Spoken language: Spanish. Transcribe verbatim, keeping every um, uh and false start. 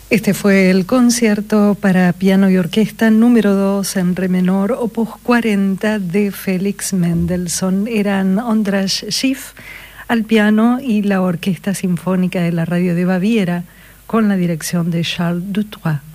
Este fue el concierto para piano y orquesta número dos en re menor, opus cuarenta de Félix Mendelssohn. Eran Ondřej Schiff al piano y la Orquesta Sinfónica de la Radio de Baviera con la dirección de Charles Dutoit.